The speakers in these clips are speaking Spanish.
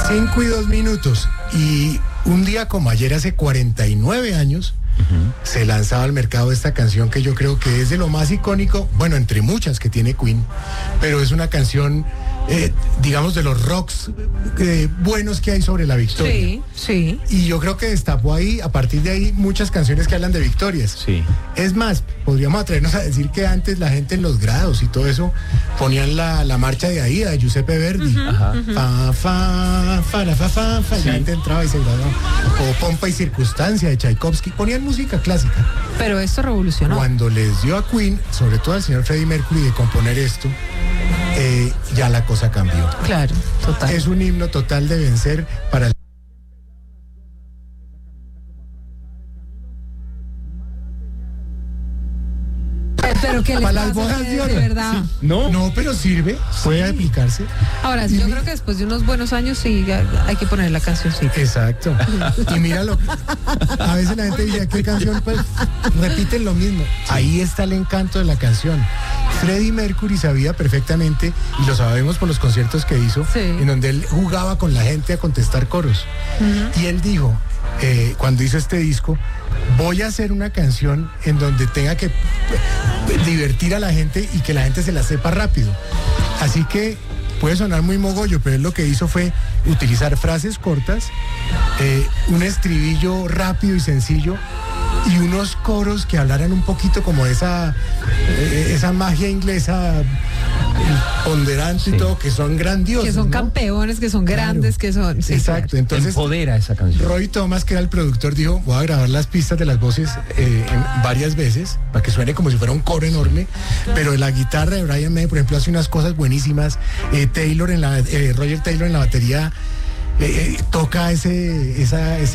5:02. Y un día como ayer, hace 49 años, se lanzaba al mercado esta canción que yo creo que es de lo más icónico, bueno, entre muchas que tiene Queen, pero es una canción, digamos, de los rocks buenos que hay sobre la victoria. Sí, sí. Y yo creo que destapó ahí, a partir de ahí, muchas canciones que hablan de victorias. Sí. Es más, podríamos atrevernos a decir que antes la gente en los grados y todo eso ponían la marcha de Aida, de Giuseppe Verdi. Ajá. Fa, fa, fa, la, fa, fa, y la gente entraba y se graduaba. O Pompa y Circunstancia de Tchaikovsky. Ponían música clásica. Pero esto revolucionó. Cuando les dio a Queen, sobre todo al señor Freddie Mercury, de componer esto, ya la cosa cambió. Claro, total. Es un himno total de vencer para el... Pero que les Para las pasa bodas que de oro. de verdad. Sí. No. No, pero sirve, puede aplicarse. Ahora, Y yo mi- creo que después de unos buenos años sí hay que poner la canción, sí. Exacto. Y míralo, a veces la gente dice, ¿qué canción? Pues repiten lo mismo. Ahí está el encanto de la canción. Freddie Mercury sabía perfectamente, y lo sabemos por los conciertos que hizo, Sí. en donde él jugaba con la gente a contestar coros. Y él dijo, cuando hizo este disco, voy a hacer una canción en donde tenga que divertir a la gente y que la gente se la sepa rápido. Así que puede sonar muy mogollo, pero él lo que hizo fue utilizar frases cortas, un estribillo rápido y sencillo y unos coros que hablaran un poquito como esa magia inglesa ponderante Sí. y todo, que son grandiosos. Que son ¿no? campeones, que son grandes, que son... sí, Exacto, claro. entonces Empodera esa canción. Roy Thomas, que era el productor, dijo, voy a grabar las pistas de las voces varias veces para que suene como si fuera un coro enorme, pero la guitarra de Brian May, por ejemplo, hace unas cosas buenísimas. Roger Taylor en la batería toca hace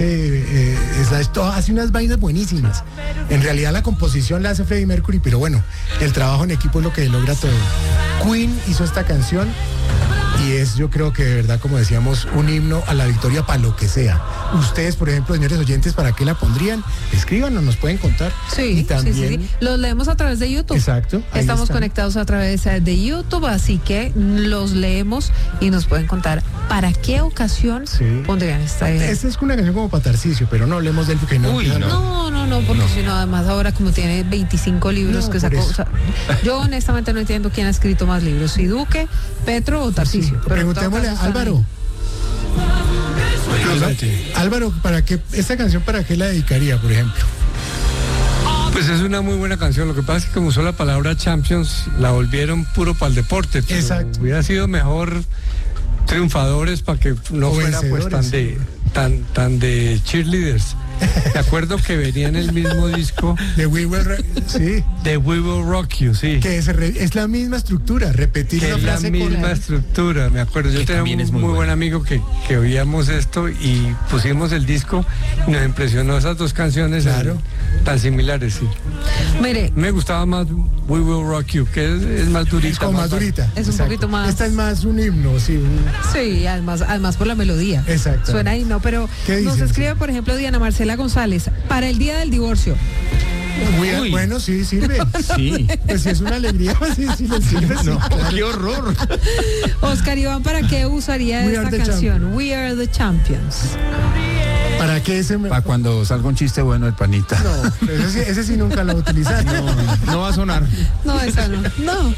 unas vainas buenísimas. En realidad la composición la hace Freddie Mercury, pero bueno, el trabajo en equipo es lo que logra todo. Queen hizo esta canción y es, yo creo que de verdad, como decíamos, un himno a la victoria para lo que sea. Ustedes, por ejemplo, señores oyentes, ¿para qué la pondrían? Escríbanos, nos pueden contar. Sí, Y también, sí. Los leemos a través de YouTube. Exacto. ahí Estamos están. conectados a través de YouTube, así que los leemos y nos pueden contar para qué ocasión Sí. pondrían esta idea. Esta es una canción como para Tarcisio, pero no hablemos de él porque no. Uy, empieza- No, porque si no, además ahora como tiene 25 libros No, que por sacó, eso. o sea, yo honestamente no entiendo quién ha escrito más libros, si Duque, Petro o Sí, Tarcisio. Pero en todo preguntémosle a caso están Álvaro. Álvaro, ¿para qué esta canción para qué la dedicaría, por ejemplo? Pues es una muy buena canción. Lo que pasa es que como usó la palabra Champions, la volvieron puro para el deporte. Pero Exacto. hubiera sido mejor triunfadores para que no O fuera pues vencedores. tan de cheerleaders. Me acuerdo que venía en el mismo disco De We Will sí, de We Will Rock You, sí. que es la misma estructura, repetir Que una es la frase misma corta. estructura, me acuerdo. Yo Que tenía también es un muy muy buen buena. amigo que oíamos esto y pusimos el disco y nos impresionó esas dos canciones Claro. tan similares, sí. Mire, Me gustaba más We Will Rock You, que es más durita. Es como más durita. Es un poquito más- Esta es más un himno, sí. sí, además por la melodía. Exacto. Suena ahí, ¿no? Pero ¿Qué nos dicen? escribe, por ejemplo, Diana Marcela González, para el día del divorcio. Uy. Bueno, sí, sirve. Sí. Pues si es una alegría, pues sí, sí le sirve. sí, claro. ¡Qué horror! Oscar Iván, ¿para qué usaría We esta are the canción? We are the champions. ¿Para qué ese? Para cuando salga un chiste bueno el panita. No, ese sí nunca lo va a utilizar. No va a sonar. No, esa no. No.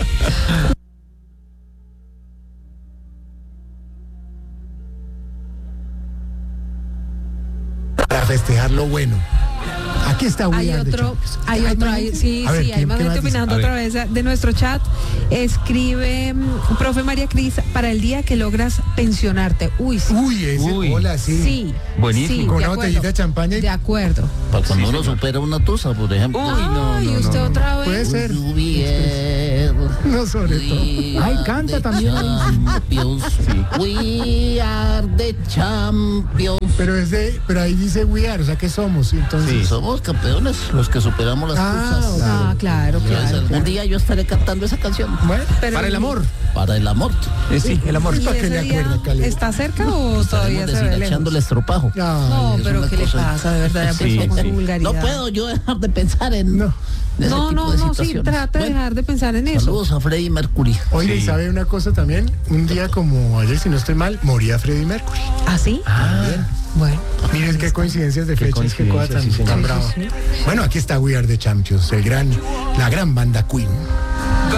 Para festejar lo bueno. Aquí está We Hay Are the otro, Champions. hay ¿Hay otro, más hay, gente? sí, A ver, sí, hay más ¿qué gente más dice? opinando A a ver. través de nuestro chat. Escribe, profe María Cris, para el día que logras pensionarte. Uy, sí. Uy, ese, Uy. hola, sí. Sí. Buenísimo. Sí, Con de una acuerdo. botellita de champaña y... De acuerdo. Para cuando uno supera una tusa, por ejemplo. Uy, no, Ay, no, usted no, no. otra vez. Puede ser. No, sobre todo. Ay, canta también. Champions. We are the champions. Pero ahí dice We Are, o sea que somos. Entonces, Sí, somos campeones, los que superamos las cosas. Ah, claro, claro. Algún día yo estaré cantando esa canción. Bueno, Pero- Para el amor. Para el amor. Sí, el amor. ¿Y ¿Para qué ese le día acuerda, Caleb? está cerca o todavía Estaremos se ve deshilachando el lejos? estropajo. No, Ay, pero una ¿qué le cosa- pasa? De verdad, ya Sí, empezó con sí. su vulgaridad. No puedo yo dejar de pensar en, No. en ese No, tipo no, de no, sí, situaciones. trate de Bueno, dejar de pensar en eso. saludos a Freddie Mercury. Oye, ¿y Sí. sabe una cosa también? Un día como ayer, si no estoy mal, moría Freddie Mercury. ¿Ah, sí? También. Bueno. Miren qué coincidencias de fechas, qué cosa tan, coincidencias, sí, señor. tan brava. Bueno, aquí está We Are the Champions, la gran banda Queen.